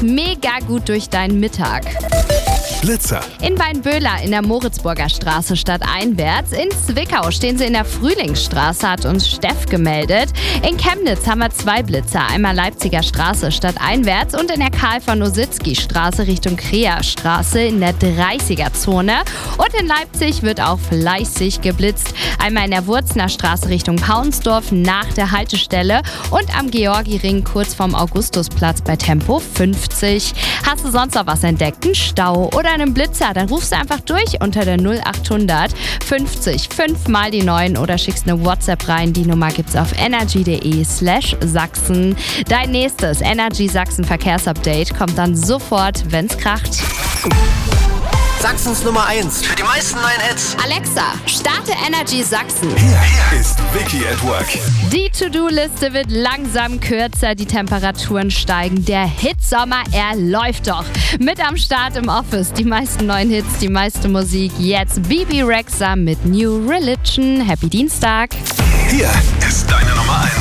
jetzt mega gut durch deinen Mittag. Blitzer. In Weinböhler in der Moritzburger Straße stadteinwärts. In Zwickau stehen sie in der Frühlingsstraße, hat uns Steff gemeldet. In Chemnitz haben wir 2 Blitzer. Einmal Leipziger Straße stadteinwärts und in der Karl-von-Ossietzky-Straße Richtung Kreastraße in der 30er-Zone. Und in Leipzig wird auch fleißig geblitzt. Einmal in der Wurzner Straße Richtung Paunsdorf nach der Haltestelle und am Georgi-Ring kurz vorm Augustusplatz bei Tempo 50. Hast du sonst noch was entdeckt? Ein Stau oder einen Blitzer? Dann rufst du einfach durch unter der 0800 50 5 mal die 9 oder schickst eine WhatsApp rein. Die Nummer gibt's auf energy.de/Sachsen. Dein nächstes Energy Sachsen Verkehrsupdate kommt dann sofort, wenn's kracht. Sachsens Nummer 1 für die meisten neuen Hits. Alexa, starte Energy Sachsen. Hier ist Vicky at Work. Die To-Do-Liste wird langsam kürzer, die Temperaturen steigen. Der Hitsommer, er läuft doch. Mit am Start im Office, die meisten neuen Hits, die meiste Musik. Jetzt Bebe Rexha mit New Religion. Happy Dienstag. Hier ist deine Nummer 1.